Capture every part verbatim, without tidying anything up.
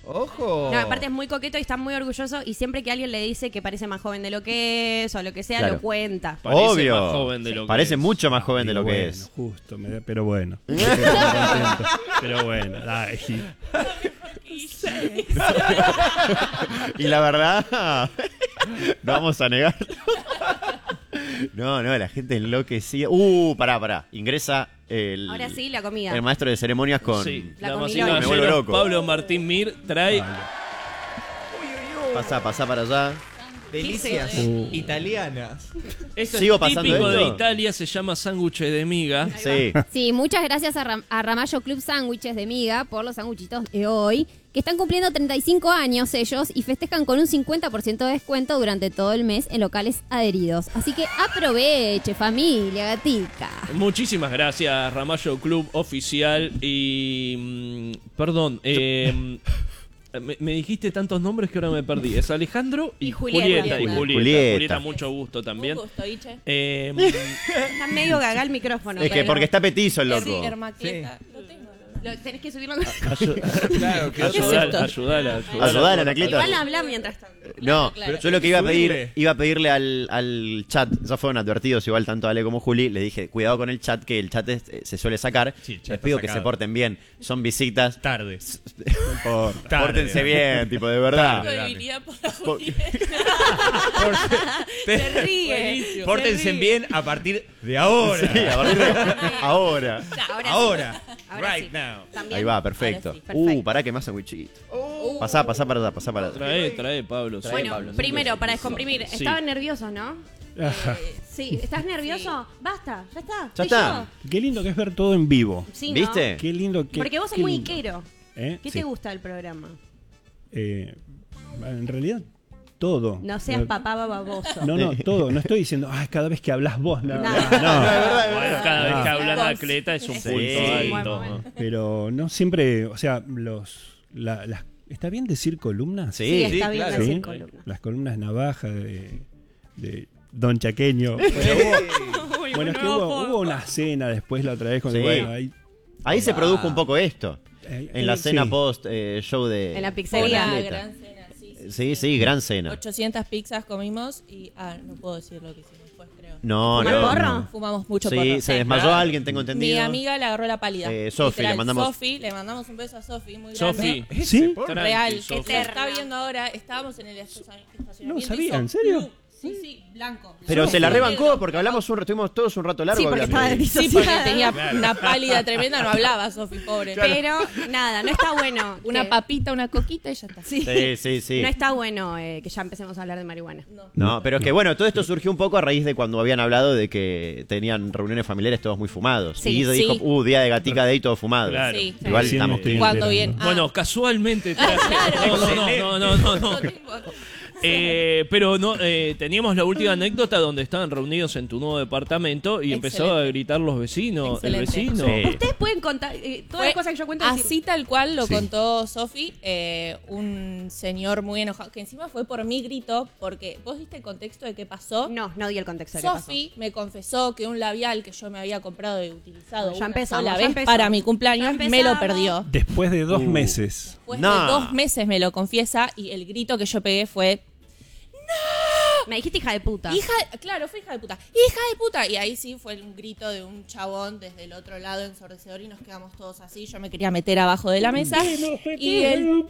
¡Ojo! No, aparte es muy coqueto y está muy orgulloso. Y siempre que alguien le dice que parece más joven de lo que es o lo que sea, Claro. lo cuenta. Parece Obvio. más joven de lo que Parece es. mucho más joven Y de lo que bueno, es. Justo, me da- pero bueno. Me quedo contento. Pero bueno, ay. Y la verdad, no vamos a negarlo. No, no, la gente enloquecía. Uh, pará, pará. Ingresa el, Ahora sí, la comida. el maestro de ceremonias con... Sí, La damas y comilona. Me vuelvo caballeros, loco. Pablo Martín Mir trae Pasá, pasá para allá. Delicias Uh. italianas. esto ¿Sigo es pasando típico de esto? Italia, se llama sándwich de miga. Sí. Sí, muchas gracias a, Ram- a Ramallo Club Sándwiches de Miga por los sándwichitos de hoy, que están cumpliendo treinta y cinco años ellos y festejan con un cincuenta por ciento de descuento durante todo el mes en locales adheridos. Así que aproveche, familia gatica. Muchísimas gracias, Ramallo Club Oficial. Y. mm, perdón, eh, me, me dijiste tantos nombres que ahora me perdí. Es Alejandro y, Y Julieta. Julieta. Y Julieta. Julieta. Julieta, mucho gusto también. Un gusto, Iche. Eh, Está medio gaga el micrófono. Es que pero porque está petizo el Her- loco. Hermacleta. Lo tengo. lo- tenés que subirlo. Claro, que ayudar, esto? ayudar, ayudar. Ayudar, Anacleta. Igual habla mientras tanto. No, Claro. yo lo que iba a pedir, Subile. iba a pedirle al, al chat, ya fueron advertidos igual tanto Ale como Juli, le dije, cuidado con el chat, que el chat es- eh, se suele sacar. Sí, el chat Les está pido que sacado. se porten bien, son visitas, Tarde. No importa. Tarde. pórtense bien, tipo, de verdad. Tengo debilidad por la Por- Julieta. Se ríe. Buenísimo. Pórtense Se ríe. bien a partir de ahora. Sí, a partir de ahora. Ya, ahora sí. Ahora. Ahora Right sí. now. También. Ahí va, perfecto. Ahora sí, perfecto. Uh, pará que más sandwichito. Pasá, pasá para allá, pasá para allá. Trae, trae, Pablo. Trae, Bueno, Pablo, primero, para descomprimir, Sí. estaban nerviosos, ¿no? Ajá. Sí, ¿estás nervioso? Basta, ya está. Ya soy está. Qué lindo que es ver todo en vivo. yo. Sí, ¿no? ¿Viste? Qué lindo que. Porque vos sos qué muy lindo. iquero. ¿Eh? ¿Qué Sí. te gusta del programa? Eh, en realidad, todo. No seas Eh, papá baboso. No, no, todo. No estoy diciendo, ay, cada vez que hablas vos. No, No. no, no. Bueno, cada vez Ah. que habla Anacleta es un Sí. punto Sí, alto. bueno, Pero no siempre, o sea, los. La, las, ¿está bien decir columnas? Sí, Sí, sí, está bien claro. decir Sí. columna. Las columnas navaja de, de Don Chaqueño. Bueno, hubo, bueno, es que hubo, hubo una cena después la otra vez cuando Sí. bueno, ahí, Ahí se produjo un poco esto. eh, En la eh, cena sí. post eh, show de... En la Fue pizzería. una Anacleta. gran cena, sí, sí. Sí, sí, gran cena. ochocientas pizzas comimos y... Ah, no puedo decir lo que hicimos después, creo. No, ¿Fumar no. porro? no. Fumamos mucho Sí, porro. se desmayó alguien, tengo Mi entendido. amiga le agarró la pálida. Eh, Sofi, Literal, le mandamos- Sofi, le mandamos un beso a Sofi, muy grande. Sofi. ¿Sí? Tranqui, Real, que Sofi. se está viendo ahora. Estábamos en el estacionamiento. No y sabía, hizo ¿en serio? plum. Sí, sí, blanco. Pero blanco. se la Sí, rebancó porque hablamos un, estuvimos todos un rato largo Sí, porque hablando. estaba Sí, porque tenía una pálida tremenda, no hablaba Sofi, pobre. Pero nada, no está bueno. Una que- papita, una coquita y ya está. Sí. Sí, sí, sí. No está bueno eh, que ya empecemos a hablar de marihuana. No, pero es que bueno, todo esto surgió un poco a raíz de cuando habían hablado de que tenían reuniones familiares todos muy fumados. Sí, y Guido sí. dijo, uh, día de gatica de ahí todo fumado. Claro. Sí. Igual Sí, estamos me estoy bien. Cuando enterando. bien. Ah. Bueno, casualmente traje- No, no, no, no, no, no. No tengo- Eh, pero no, eh, teníamos la última anécdota donde estaban reunidos en tu nuevo departamento y Excelente. empezó a gritar los vecinos, Excelente. el vecino. Sí. Ustedes pueden contar eh, todas Fue las cosas que yo cuento. así decir- tal cual lo Sí. contó Sofi, eh, un señor muy enojado, que encima fue por mi grito, porque vos viste el contexto de qué pasó. No, no di el contexto de qué pasó. Sofi me confesó que un labial que yo me había comprado y utilizado Ya una empezamos, sola ya vez empezamos. para mi Ya cumpleaños me lo empezamos. perdió. Después de dos Uh. meses. Después No. de dos meses me lo confiesa y el grito que yo pegué fue Me dijiste hija de puta. hija, de- claro, fue hija de puta, hija de puta. Y ahí sí fue un grito de un chabón desde el otro lado ensordecedor y nos quedamos todos así. Yo me quería meter abajo de la mesa y él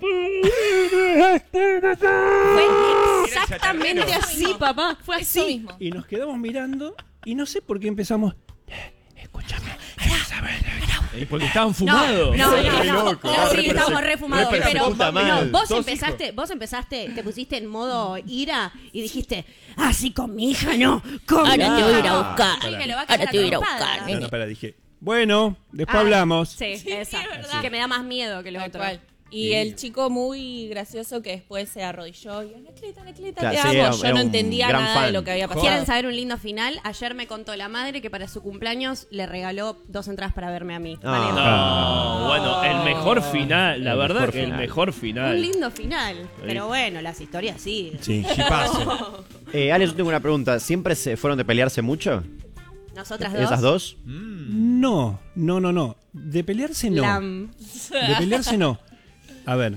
Fue exactamente así, papá. Fue eso así. mismo. Y nos quedamos mirando y no sé por qué empezamos. "Eh, Escúchame. Eh, porque estaban fumados. No, no, Re no. no. loco, No, re sí, estábamos perse- re fumados. re Pero persecuta mal. no, vos Dos empezaste, vos empezaste, te pusiste en modo ira y dijiste, así con mi hija no, con mi Ahora te voy a ir hija". a buscar. Ay, me lo va a Ahora cagar te voy a ir a a trompada. buscar, No, nene. no, para, dije. Bueno, después Ah, hablamos. Sí, esa. es verdad. Que me da más miedo que lo Tal otro. cual. Y el chico muy gracioso que después se arrodilló y Anacleta, Anacleta, Claro, te sí, amo. era- Yo era no un entendía gran nada fan. de lo que había pasado. ¿Quieren saber un lindo final? Ayer me contó la madre que para su cumpleaños le regaló dos entradas para verme a mí. Ah. Vale. No, bueno, el mejor final, la El verdad mejor que el final. mejor Un final. lindo final. Pero bueno, las historias sí. Sí. Chipazo. Eh, Ale, yo tengo una pregunta. ¿Siempre se fueron de pelearse mucho? Nosotras dos. ¿Esas dos? No, no, no, no. De pelearse no. Lam. De pelearse no. A ver,